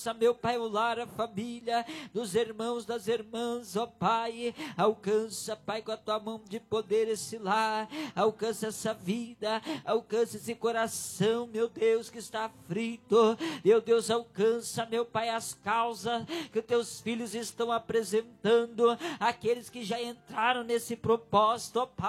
alcança, meu Pai, o lar, a família dos irmãos, das irmãs, ó Pai, alcança, Pai, com a tua mão de poder esse lar, alcança essa vida, alcança esse coração, meu Deus, que está aflito, meu Deus, alcança, meu Pai, as causas que os teus filhos estão apresentando, aqueles que já entraram nesse propósito, ó Pai.